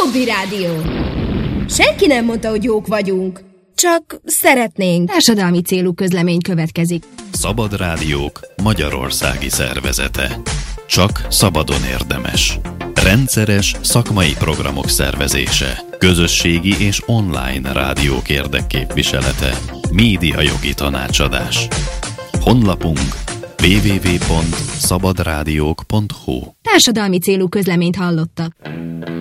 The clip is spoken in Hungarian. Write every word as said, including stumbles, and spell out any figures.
Csobbi Rádió. Senki nem mondta, hogy jók vagyunk. Csak szeretnénk. Társadalmi célú közlemény következik. Szabad Rádiók magyarországi szervezete. Csak szabadon érdemes. Rendszeres szakmai programok szervezése. Közösségi és online rádiók érdekképviselete. Médiajogi tanácsadás. Honlapunk double-u double-u double-u pont szabadrádiók pont hu. Társadalmi célú közleményt hallottak.